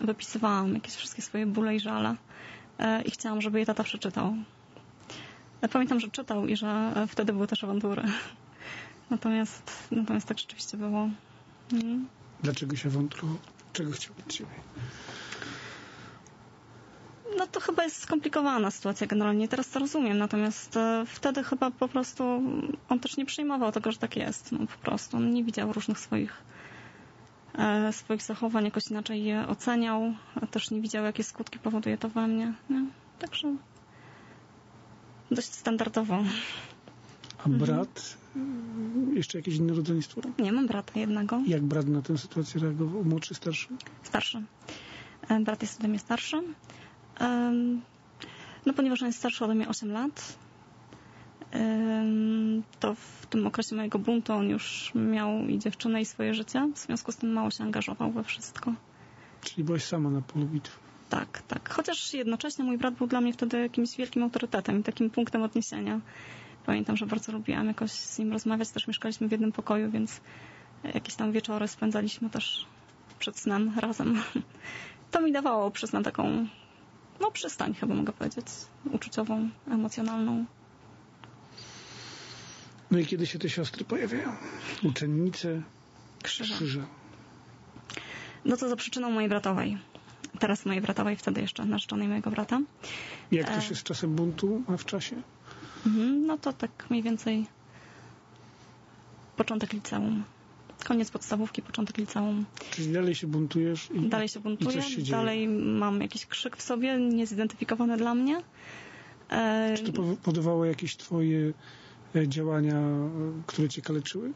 wypisywałam jakieś wszystkie swoje bóle i żale i chciałam, żeby je tata przeczytał. Pamiętam, że czytał i że wtedy były też awantury. Natomiast tak rzeczywiście było. Dlaczego się awanturował? Czego chciał od ciebie? No to chyba jest skomplikowana sytuacja generalnie. Teraz to rozumiem. Natomiast wtedy chyba po prostu on też nie przyjmował tego, że tak jest. No po prostu. On nie widział różnych swoich zachowań, jakoś inaczej je oceniał. Też nie widział, jakie skutki powoduje to we mnie. Nie? Także dość standardowo. A brat? Jeszcze jakieś inne rodzeństwo? Nie, mam brata jednego. Jak brat na tę sytuację reagował? Młodszy, starszy? Starszy. Brat jest ode mnie starszy. No ponieważ on jest starszy ode mnie 8 lat, to w tym okresie mojego buntu on już miał i dziewczynę, i swoje życie. W związku z tym mało się angażował we wszystko. Czyli byłaś sama na polu bitwy. Tak, tak. Chociaż jednocześnie mój brat był dla mnie wtedy jakimś wielkim autorytetem i takim punktem odniesienia. Pamiętam, że bardzo lubiłam jakoś z nim rozmawiać. Też mieszkaliśmy w jednym pokoju, więc jakieś tam wieczory spędzaliśmy też przed snem razem. To mi dawało, przyznam, taką przystań, chyba mogę powiedzieć, uczuciową, emocjonalną. No i kiedy się te siostry pojawiają? Uczennice Krzyża. No to za przyczyną mojej bratowej. Teraz mojej bratowej, wtedy jeszcze narzeczonej mojego brata. Jak to się z czasem buntu ma w czasie? No to tak mniej więcej początek liceum. Koniec podstawówki, początek liceum. Czyli dalej się buntujesz? Dalej się buntuję, dalej mam jakiś krzyk w sobie, niezidentyfikowany dla mnie. Czy to powodowało jakieś twoje działania, które cię kaleczyły?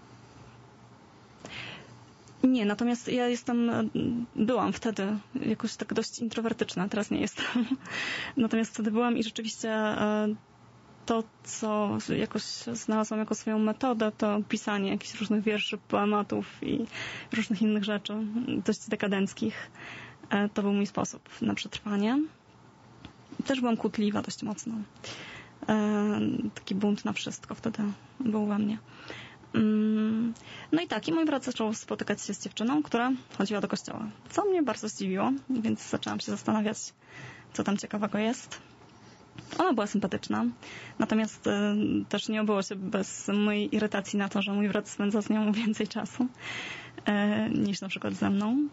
Nie, natomiast ja byłam wtedy jakoś tak dość introwertyczna, teraz nie jestem. Natomiast wtedy byłam i rzeczywiście to, co jakoś znalazłam jako swoją metodę, to pisanie jakichś różnych wierszy, poematów i różnych innych rzeczy, dość dekadenckich. To był mój sposób na przetrwanie. Też byłam kłótliwa dość mocno. Taki bunt na wszystko wtedy był we mnie. No i tak, i mój brat zaczął spotykać się z dziewczyną, która chodziła do kościoła. Co mnie bardzo zdziwiło, więc zaczęłam się zastanawiać, co tam ciekawego jest. Ona była sympatyczna, natomiast też nie obyło się bez mojej irytacji na to, że mój brat spędza z nią więcej czasu niż na przykład ze mną.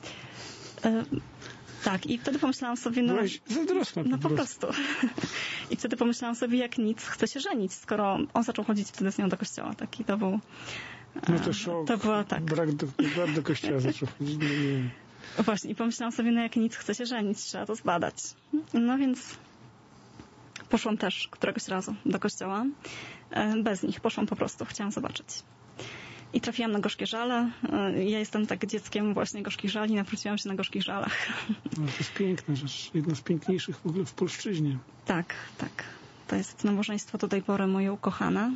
Tak, i wtedy pomyślałam sobie... Byłaś zazdrosna po prostu. I wtedy pomyślałam sobie, jak nic, chcę się żenić, skoro on zaczął chodzić wtedy z nią do kościoła. Taki to był... No to szok. To była tak. Brat do kościoła zaczął chodzić. No nie. Właśnie, i pomyślałam sobie, jak nic, chcę się żenić, trzeba to zbadać. No więc poszłam też któregoś razu do kościoła. Bez nich, poszłam po prostu, chciałam zobaczyć. I trafiłam na Gorzkie Żale. Ja jestem tak dzieckiem właśnie Gorzkich Żali, nawróciłam się na Gorzkich Żalach. No, to jest piękna rzecz. Jedna z piękniejszych w ogóle w polszczyźnie. Tak, tak. To jest nabożeństwo do tej pory moje ukochane.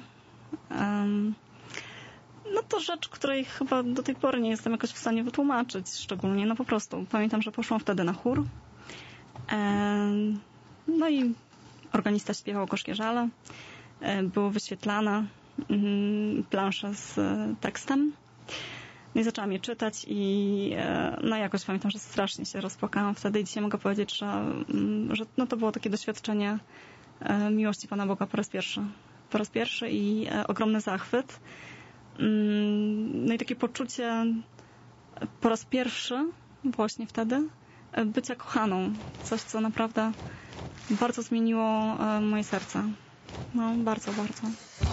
No to rzecz, której chyba do tej pory nie jestem jakoś w stanie wytłumaczyć szczególnie. No po prostu. Pamiętam, że poszłam wtedy na chór. No i organista śpiewał Gorzkie Żale. Było wyświetlane plansze z tekstem. No i zaczęłam je czytać i no jakoś pamiętam, że strasznie się rozpłakałam wtedy i dzisiaj mogę powiedzieć, że no to było takie doświadczenie miłości Pana Boga po raz pierwszy. Po raz pierwszy i ogromny zachwyt. No i takie poczucie po raz pierwszy właśnie wtedy bycia kochaną. Coś, co naprawdę bardzo zmieniło moje serce. No, bardzo, bardzo.